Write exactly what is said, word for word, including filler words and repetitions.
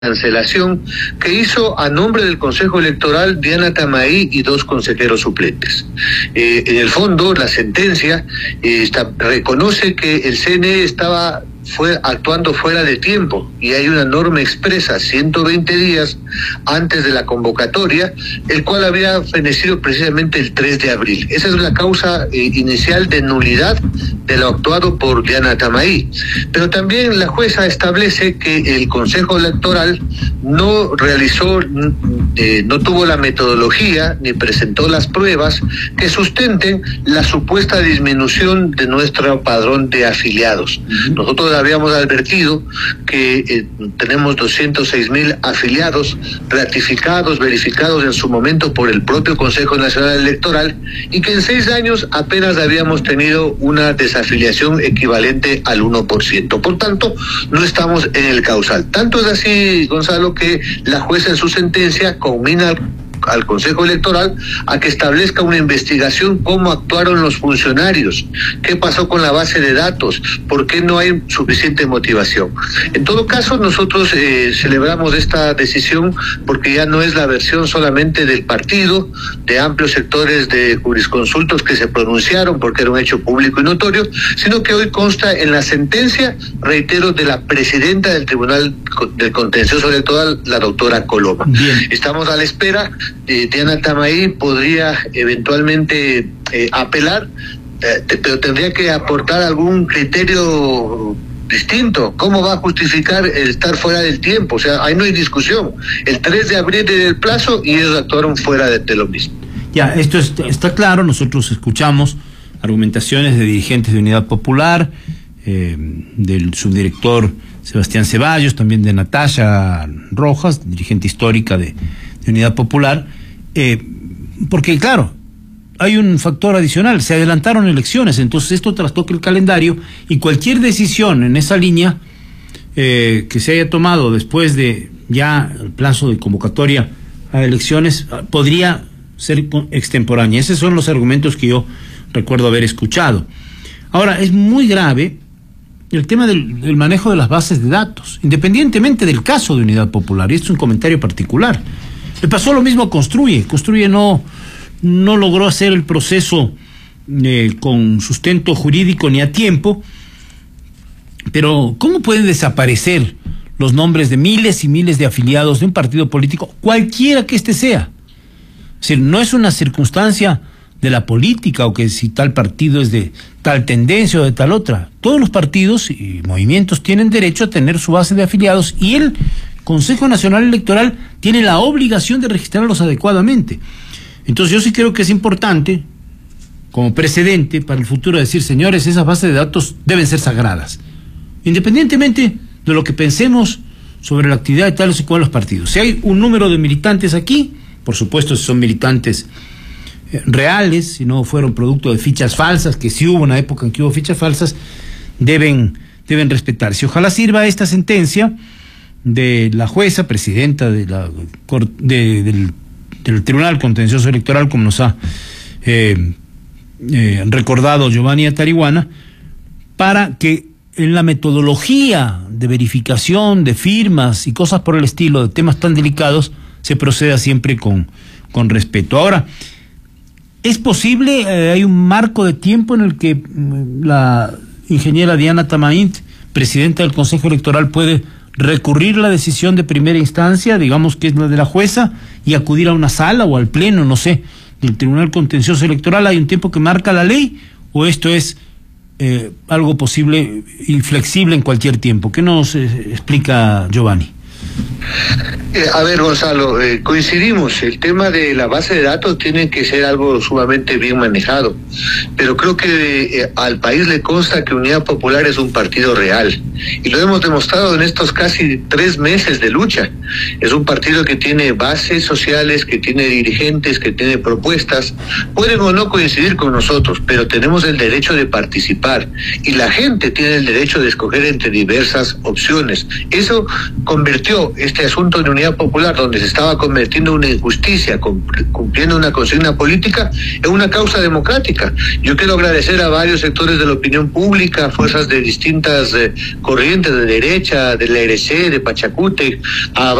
cancelación que hizo a nombre del Consejo Electoral Diana Tamaí y dos consejeros suplentes. Eh, en el fondo, la sentencia eh, está, reconoce que el C N E estaba fue actuando fuera de tiempo y hay una norma expresa ciento veinte días antes de la convocatoria, el cual había fenecido precisamente el tres de abril. Esa es la causa eh, inicial de nulidad de lo actuado por Diana Tamaí. Pero también la jueza establece que el Consejo Electoral no realizó, eh, no tuvo la metodología ni presentó las pruebas que sustenten la supuesta disminución de nuestro padrón de afiliados. Uh-huh. Nosotros habíamos advertido que eh, tenemos doscientos seis mil afiliados ratificados, verificados en su momento por el propio Consejo Nacional Electoral y que en seis años apenas habíamos tenido una desafiliación equivalente al uno por ciento. Por tanto, no estamos en el causal. Tanto es así, Gonzalo, que la jueza en su sentencia conmina al Consejo Electoral a que establezca una investigación cómo actuaron los funcionarios, qué pasó con la base de datos, por qué no hay suficiente motivación. En todo caso, nosotros eh, celebramos esta decisión porque ya no es la versión solamente del partido, de amplios sectores de jurisconsultos que se pronunciaron porque era un hecho público y notorio, sino que hoy consta en la sentencia, reitero, de la presidenta del Tribunal del Contencioso Electoral, la doctora Coloma. Bien. Estamos a la espera. Eh, Diana Tamaí podría eventualmente eh, apelar, eh, pero tendría que aportar algún criterio distinto. ¿Cómo va a justificar el estar fuera del tiempo? O sea, ahí no hay discusión. El tres de abril era el plazo y ellos actuaron fuera de, de lo mismo. Ya, esto es, está claro. Nosotros escuchamos argumentaciones de dirigentes de Unidad Popular, eh, del subdirector Sebastián Ceballos, también de Natasha Rojas, dirigente histórica de de Unidad Popular, eh, porque claro, hay un factor adicional, se adelantaron elecciones, entonces esto trastoca el calendario y cualquier decisión en esa línea eh, que se haya tomado después de ya el plazo de convocatoria a elecciones podría ser extemporánea. Esos son los argumentos que yo recuerdo haber escuchado. Ahora, es muy grave el tema del, del manejo de las bases de datos, independientemente del caso de Unidad Popular, y esto es un comentario particular. Le pasó lo mismo a Construye. Construye no, no logró hacer el proceso eh, con sustento jurídico ni a tiempo, pero ¿cómo pueden desaparecer los nombres de miles y miles de afiliados de un partido político, cualquiera que éste sea? Es decir, no es una circunstancia de la política o que si tal partido es de tal tendencia o de tal otra. Todos los partidos y movimientos tienen derecho a tener su base de afiliados y el Consejo Nacional Electoral tiene la obligación de registrarlos adecuadamente. Entonces yo sí creo que es importante, como precedente para el futuro, decir, señores, esas bases de datos deben ser sagradas, independientemente de lo que pensemos sobre la actividad de tales y cuales partidos. Si hay un número de militantes aquí, por supuesto si son militantes eh, reales, si no fueron producto de fichas falsas, que sí hubo una época en que hubo fichas falsas, deben, deben respetarse. Ojalá sirva esta sentencia de la jueza, presidenta de la, de, del, del Tribunal Contencioso Electoral, como nos ha eh, eh, recordado Giovanni Atarihuana, para que en la metodología de verificación de firmas y cosas por el estilo, de temas tan delicados, se proceda siempre con, con respeto. Ahora, ¿es posible, eh, hay un marco de tiempo en el que mm, la ingeniera Diana Tamaí, presidenta del Consejo Electoral, puede recurrir la decisión de primera instancia, digamos que es la de la jueza, y acudir a una sala o al pleno, no sé, del Tribunal Contencioso Electoral? ¿Hay un tiempo que marca la ley o esto es eh, algo posible y flexible en cualquier tiempo? ¿Qué nos eh, explica Giovanni? Eh, a ver, Gonzalo, eh, coincidimos, el tema de la base de datos tiene que ser algo sumamente bien manejado, pero creo que eh, al país le consta que Unidad Popular es un partido real, y lo hemos demostrado en estos casi tres meses de lucha. Es un partido que tiene bases sociales, que tiene dirigentes, que tiene propuestas, pueden o no coincidir con nosotros, pero tenemos el derecho de participar, y la gente tiene el derecho de escoger entre diversas opciones. Eso convirtió este este asunto de Unidad Popular, donde se estaba convirtiendo en una injusticia, cumpliendo una consigna política, en una causa democrática. Yo quiero agradecer a varios sectores de la opinión pública, fuerzas de distintas eh, corrientes, de derecha, de la R C, de Pachacútec, a